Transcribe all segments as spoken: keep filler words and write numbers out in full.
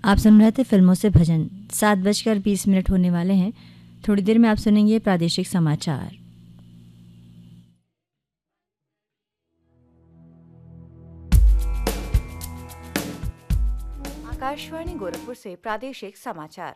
आप सुन रहे थे फिल्मों से भजन। सात बजकर बीस मिनट होने वाले हैं। थोड़ी देर में आप सुनेंगे प्रादेशिक समाचार। आकाशवाणी गोरखपुर से प्रादेशिक समाचार।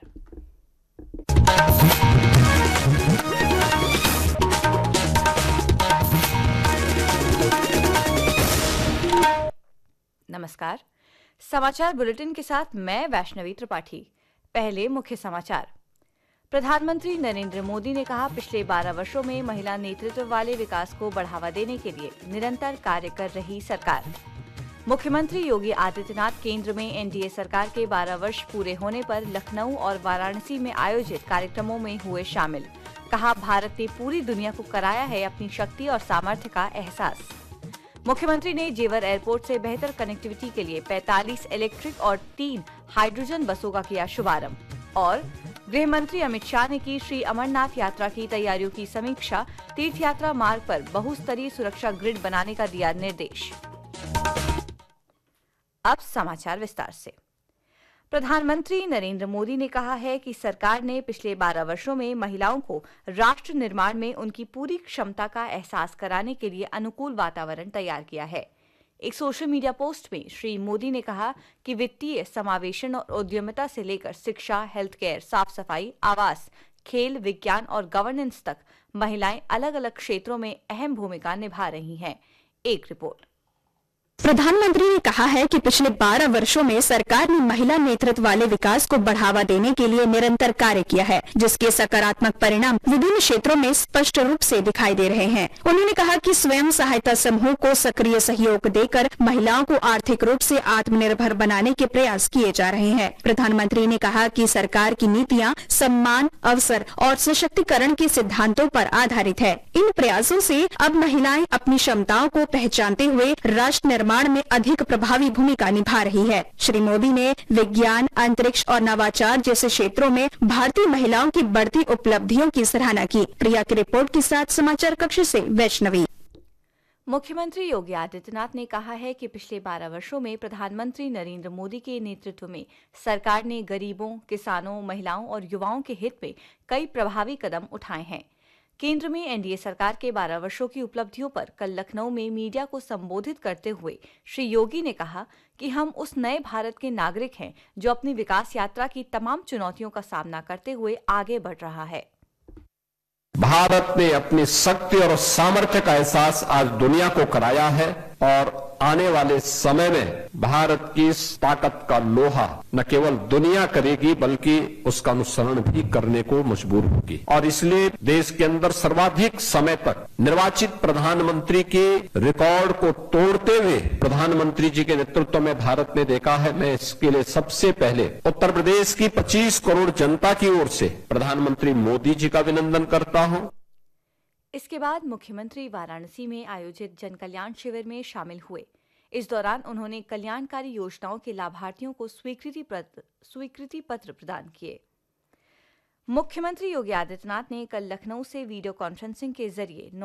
नमस्कार, समाचार बुलेटिन के साथ मैं वैष्णवी त्रिपाठी। पहले मुख्य समाचार। प्रधानमंत्री नरेंद्र मोदी ने कहा, पिछले बारह वर्षों में महिला नेतृत्व वाले विकास को बढ़ावा देने के लिए निरंतर कार्य कर रही सरकार। मुख्यमंत्री योगी आदित्यनाथ केंद्र में एनडीए सरकार के बारह वर्ष पूरे होने पर लखनऊ और वाराणसी में आयोजित कार्यक्रमों में हुए शामिल। कहा, भारत ने पूरी दुनिया को कराया है अपनी शक्ति और सामर्थ्य का एहसास। मुख्यमंत्री ने जेवर एयरपोर्ट से बेहतर कनेक्टिविटी के लिए पैंतालीस इलेक्ट्रिक और तीन हाइड्रोजन बसों का किया शुभारंभ। और गृह मंत्री अमित शाह ने की श्री अमरनाथ यात्रा की तैयारियों की समीक्षा। तीर्थ यात्रा मार्ग पर बहुस्तरीय सुरक्षा ग्रिड बनाने का दिया निर्देश। अब समाचार विस्तार से। प्रधानमंत्री नरेंद्र मोदी ने कहा है कि सरकार ने पिछले बारह वर्षों में महिलाओं को राष्ट्र निर्माण में उनकी पूरी क्षमता का एहसास कराने के लिए अनुकूल वातावरण तैयार किया है। एक सोशल मीडिया पोस्ट में श्री मोदी ने कहा कि वित्तीय समावेशन और उद्यमिता से लेकर शिक्षा, हेल्थ केयर, साफ सफाई, आवास, खेल, विज्ञान और गवर्नेंस तक महिलाएं अलग अलग क्षेत्रों में अहम भूमिका निभा रही हैं। एक रिपोर्ट। प्रधानमंत्री ने कहा है कि पिछले बारह वर्षों में सरकार ने महिला नेतृत्व वाले विकास को बढ़ावा देने के लिए निरंतर कार्य किया है, जिसके सकारात्मक परिणाम विभिन्न क्षेत्रों में स्पष्ट रूप से दिखाई दे रहे हैं। उन्होंने कहा कि स्वयं सहायता समूह को सक्रिय सहयोग देकर महिलाओं को आर्थिक रूप से आत्मनिर्भर बनाने के प्रयास किए जा रहे हैं। प्रधानमंत्री ने कहा कि सरकार की नीतियाँ सम्मान, अवसर और सशक्तिकरण के सिद्धांतों पर आधारित है। इन प्रयासों से अब महिलाएं अपनी क्षमताओं को पहचानते हुए राष्ट्र निर्माण में अधिक प्रभावी भूमिका निभा रही है। श्री मोदी ने विज्ञान, अंतरिक्ष और नवाचार जैसे क्षेत्रों में भारतीय महिलाओं की बढ़ती उपलब्धियों की सराहना की। प्रिया की रिपोर्ट के साथ समाचार कक्ष से वैष्णवी। मुख्यमंत्री योगी आदित्यनाथ ने कहा है कि पिछले बारह वर्षों में प्रधानमंत्री नरेंद्र मोदी के नेतृत्व में सरकार ने गरीबों, किसानों, महिलाओं और युवाओं के हित में कई प्रभावी कदम उठाए हैं। केंद्र में एनडीए सरकार के बारह वर्षों की उपलब्धियों पर कल लखनऊ में मीडिया को संबोधित करते हुए श्री योगी ने कहा कि हम उस नए भारत के नागरिक हैं जो अपनी विकास यात्रा की तमाम चुनौतियों का सामना करते हुए आगे बढ़ रहा है। भारत ने अपनी शक्ति और सामर्थ्य का एहसास आज दुनिया को कराया है और आने वाले समय में भारत की इस ताकत का लोहा न केवल दुनिया करेगी बल्कि उसका अनुसरण भी करने को मजबूर होगी। और इसलिए देश के अंदर सर्वाधिक समय तक निर्वाचित प्रधानमंत्री के रिकॉर्ड को तोड़ते हुए प्रधानमंत्री जी के नेतृत्व में भारत ने देखा है। मैं इसके लिए सबसे पहले उत्तर प्रदेश की पच्चीस करोड़ जनता की ओर से प्रधानमंत्री मोदी जी का अभिनंदन करता हूं। इसके बाद मुख्यमंत्री वाराणसी में आयोजित जन कल्याण शिविर में शामिल हुए। इस दौरान उन्होंने कल्याणकारी योजनाओं के लाभार्थियों को स्वीकृति पत्र स्वीकृति पत्र प्रदान किए। मुख्यमंत्री योगी आदित्यनाथ ने कल लखनऊ से वीडियो कॉन्फ्रेंसिंग के जरिए